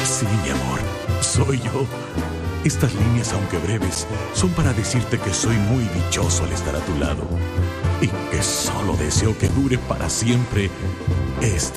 Sí, mi amor, soy yo. Estas líneas, aunque breves, son para decirte que soy muy dichoso al estar a tu lado y que solo deseo que dure para siempre esta